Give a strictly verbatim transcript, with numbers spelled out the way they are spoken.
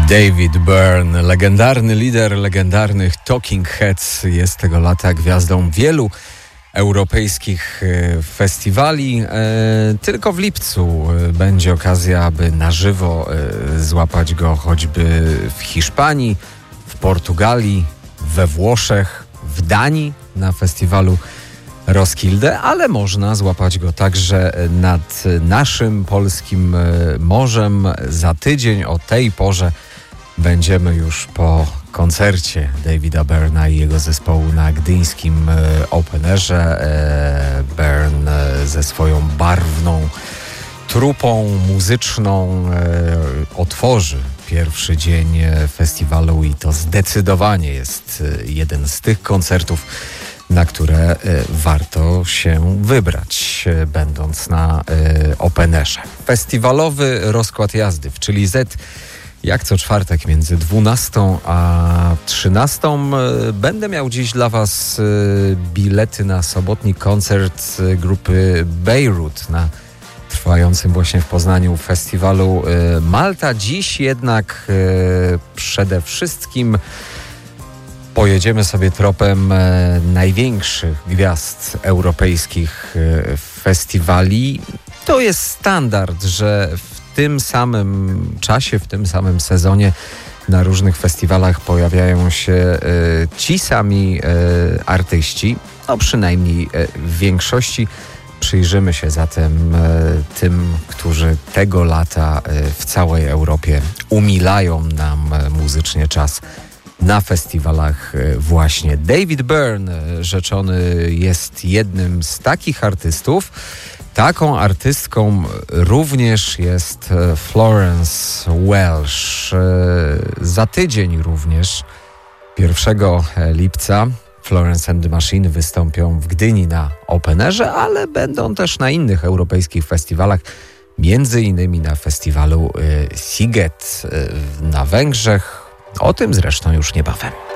David Byrne, legendarny lider legendarnych Talking Heads, jest tego lata gwiazdą wielu europejskich festiwali. Tylko w lipcu będzie okazja, aby na żywo złapać go choćby w Hiszpanii, w Portugalii, we Włoszech, w Danii na festiwalu Roskilde, ale można złapać go także nad naszym polskim morzem. Za tydzień o tej porze będziemy już po koncercie Davida Byrna i jego zespołu na gdyńskim Open Airze. Byrne ze swoją barwną trupą muzyczną otworzy pierwszy dzień festiwalu i to zdecydowanie jest jeden z tych koncertów, na które warto się wybrać, będąc na Open Airze. Festiwalowy rozkład jazdy w Chili Z jak co czwartek między dwunastą a trzynastą. Będę miał dziś dla Was bilety na sobotni koncert grupy Beirut na trwającym właśnie w Poznaniu festiwalu Malta. Dziś jednak przede wszystkim pojedziemy sobie tropem największych gwiazd europejskich festiwali. To jest standard, że w tym samym czasie, w tym samym sezonie na różnych festiwalach pojawiają się ci sami artyści, no przynajmniej w większości. Przyjrzymy się zatem tym, którzy tego lata w całej Europie umilają nam muzycznie czas na festiwalach właśnie. David Byrne rzeczony jest jednym z takich artystów. Taką artystką również jest Florence Welch. Za tydzień również, pierwszego lipca, Florence and the Machine wystąpią w Gdyni na Open Airze, ale będą też na innych europejskich festiwalach, między innymi na festiwalu Sziget na Węgrzech. O tym zresztą już niebawem.